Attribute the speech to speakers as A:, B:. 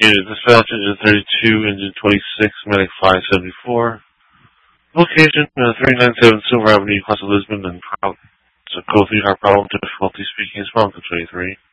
A: Unit dispatch, engine 32, engine 26, medic 574. Location, 397 Silver Avenue, Class of Lisbon, and code 3 high problem, difficulty speaking is problem 23.